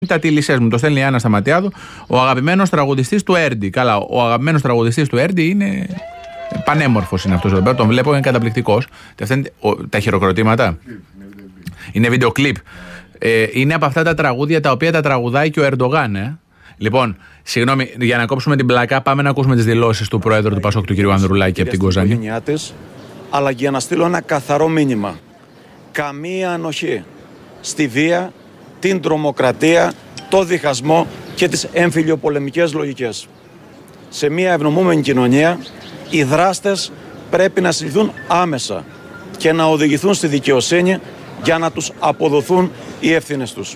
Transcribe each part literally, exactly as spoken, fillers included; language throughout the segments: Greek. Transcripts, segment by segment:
Τα τίλησές μου, το στέλνει η Άννα Σταματιάδου, ο αγαπημένος τραγουδιστής του Έρντι. Καλά, ο αγαπημένος τραγουδιστής του Έρντι είναι πανέμορφος, είναι αυτός εδώ πέρα. Τον βλέπω, είναι καταπληκτικός. Τα χειροκροτήματα είναι βίντεο κλιπ. Ε, είναι από αυτά τα τραγούδια τα οποία τα τραγουδάει και ο Ερντογάν. Ε. Λοιπόν, συγγνώμη, για να κόψουμε την πλακά, πάμε να ακούσουμε τις δηλώσεις του πρόεδρου του Πασόκ, του κ. Ανδρουλάκη, από την Κοζάνη. Αλλά για να στείλω ένα καθαρό μήνυμα. Καμία ανοχή στη βία, την τρομοκρατία, το διχασμό και τις εμφυλιοπολεμικές λογικές. Σε μια ευνομούμενη κοινωνία, οι δράστες πρέπει να συλληφθούν άμεσα και να οδηγηθούν στη δικαιοσύνη για να τους αποδοθούν οι ευθύνες τους.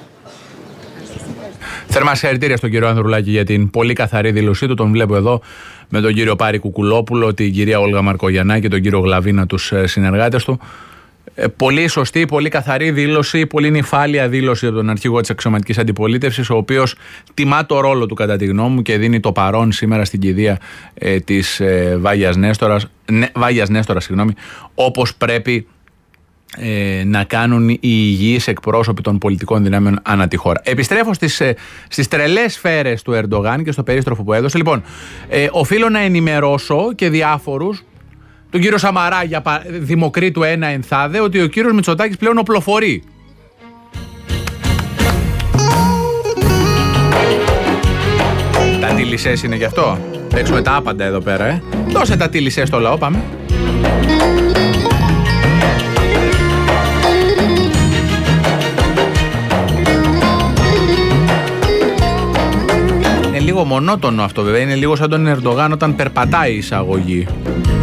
Θερμά συγχαρητήρια στον κύριο Ανδρουλάκη για την πολύ καθαρή δήλωσή του. Τον βλέπω εδώ με τον κύριο Πάρη Κουκουλόπουλο, την κυρία Όλγα Μαρκογιαννάκη και τον κύριο Γλαβίνα, τους συνεργάτες του. Ε, πολύ σωστή, πολύ καθαρή δήλωση, πολύ νυφάλια δήλωση από τον αρχηγό της αξιωματικής αντιπολίτευσης, ο οποίος τιμά το ρόλο του, κατά τη γνώμη μου, και δίνει το παρόν σήμερα στην κηδεία ε, της ε, Βάγιας Νέστορας, ναι, Βάγιας Νέστορας, συγγνώμη, όπως πρέπει ε, να κάνουν οι υγιείς εκπρόσωποι των πολιτικών δυνάμεων ανά τη χώρα. Επιστρέφω στις, ε, στις τρελές σφαίρες του Ερντογάν και στο περίστροφο που έδωσε. Λοιπόν, ε, οφείλω να ενημερώσω και διάφορους, τον κύριο Σαμαρά για Δημοκρίτου ένα ενθάδε, ότι ο κύριος Μητσοτάκης πλέον οπλοφορεί. Τα τίλησές είναι γι' αυτό. Παίξουμε τα άπαντα εδώ πέρα, ε. Δώσε τα τίλησές στο λαό, πάμε. Είναι λίγο μονότονο αυτό, βέβαια. Είναι λίγο σαν τον Ερντογάν όταν περπατάει η εισαγωγή.